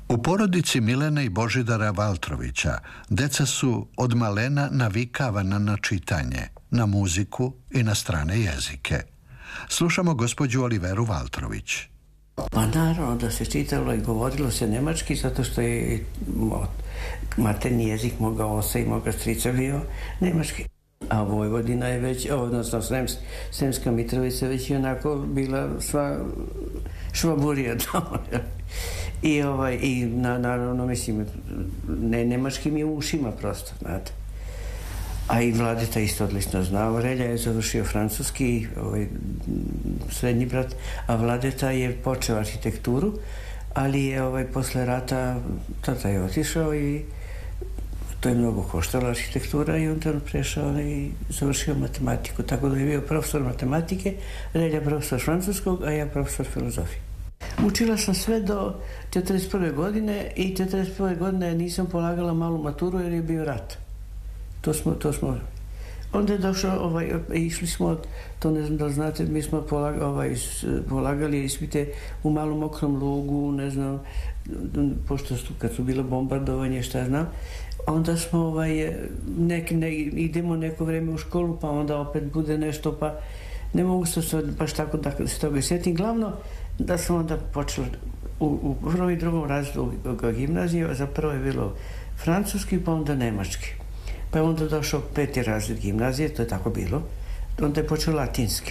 U porodici Milene i Božidara Valtrovića deca su od malena navikavana na čitanje, na muziku i na strane jezike. Slušamo gospođu Oliveru Valtrović. Pa naravno da se čitalo i govorilo se nemački zato što je materni jezik moga oca i moga strica bio nemački. A Vojvodina je već, odnosno Sremska Mitrovica već je onako bila sva švaburija tamo. I naravno, mislim, nemački mi je u ušima prosto, znate. A i Vladeta isto odlično znao. Relja je završio francuski, srednji brat, a Vladeta je počeo arhitekturu, ali je posle rata tata je otišao i to je mnogo koštala arhitektura i onda on prešao i završio matematiku. Tako da je bio profesor matematike, Relja profesor francuskog, a ja profesor filozofije. Učila sam sve do 1941. godine i 1941. godine nisam polagala malu maturu jer je bio rat. To smo. Onda je došao, išli smo, to ne znam da znate, mi smo polagali ispite u Malom Mokrom Lugu, ne znam, pošto kad su bilo bombardovanje, šta znam, onda smo, idemo neko vreme u školu, pa onda opet bude nešto, pa ne mogu se baš tako da se toga sjetim. Glavno, da sam onda počela u prvom i drugom razredu gimnazije, zapravo je bilo francuski, pa onda nemački. Pa je onda došao 5. razred gimnazije, to je tako bilo. Onda je počeo latinski.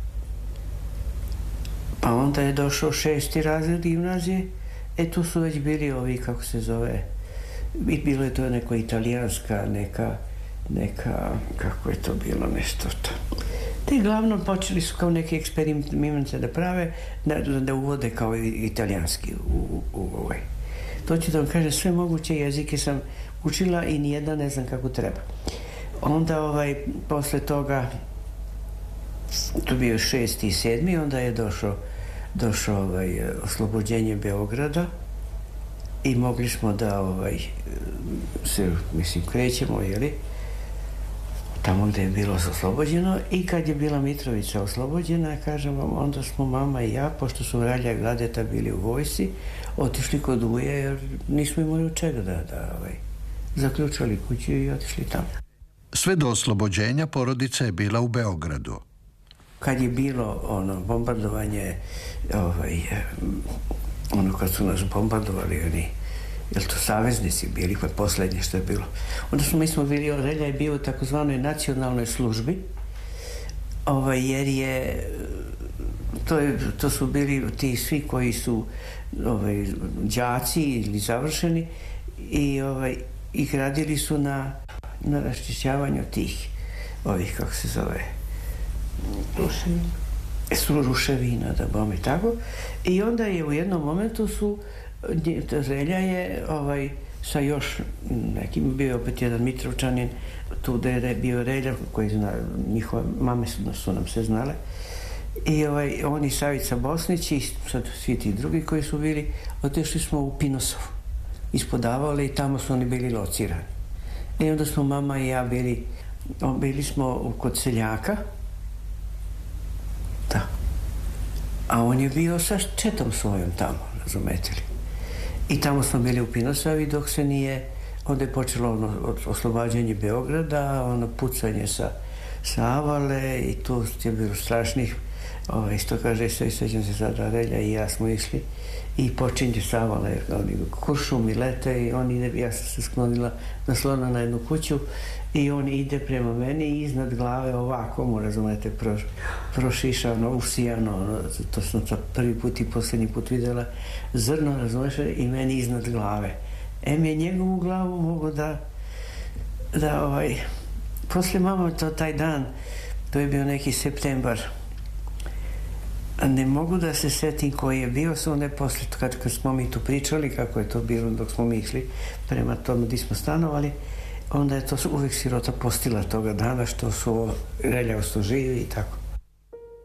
Pa onda je došao 6. razred gimnazije. Tu su već bili ovi, kako se zove, bilo je to neka italijanska, neka, kako je to bilo, nešto to. Te glavno počeli su kao neke eksperimente da prave, da uvode kao italijanski u ovaj. To ću da vam kažem, sve moguće jezike sam učila i nijedan ne znam kako treba. Onda posle toga, to bio 6. i 7. onda je došao oslobođenje Beograda i mogli smo da se, mislim, krećemo, jeli, tamo gde je bilo oslobođeno i kad je bila Mitrovica oslobođena, kažem vam, onda smo mama i ja, pošto su Relja i Vladeta bili u vojsci, otišli kod uje jer nismo imali od čega da zaključali kuću i otišli tamo. Sve do oslobođenja porodica je bila u Beogradu. Kad je bilo bombardovanje, kad su nas bombardovali oni, jer to saveznici bili, pa poslednje što je bilo. Onda mi smo bili, Relja je bio u takozvanoj nacionalnoj službi, jer je, to su bili ti svi koji su đaci ili završeni i radili su na raščišćavanju tih, kako se zove, ruševina, da bome tako. I onda je u jednom momentu Relja je sa još nekim, bio opet jedan Mitrovčanin, tu da je bio Relja, koji zna, njihove mame su nam se znale, i oni Savica Bosnić i sad svi ti drugi koji su bili, otišli smo u Pinosov, ispodavali i tamo su oni bili locirani. I onda smo mama i ja bili smo kod seljaka, da, a on je bio sa četom svojom tamo, razumete li. I tamo smo bili u Pinosavi dok se nije, onda je počelo oslobađanje Beograda, pucanje sa Avale i tu je bilo strašnih, isto kaže, sećam se sada, Relja i ja smo išli i počinje sa Avale, kuršumi lete i ja sam se sklonila naslona na jednu kuću i on ide prema meni i iznad glave ovako mu, razumete, prošišano, usijano, to sam prvi put i posljednji put videla, zrno, razumeš, i meni iznad glave. Je njegovu glavu mogo da posle mama taj dan, to je bio neki septembar, ne mogu da se setim koji je bio, onda je posle, kad smo mi tu pričali kako je to bilo dok smo mi išli prema tome gdje smo stanovali, onda je to uvijek sirota postila toga dana što su Relja osto živi i tako.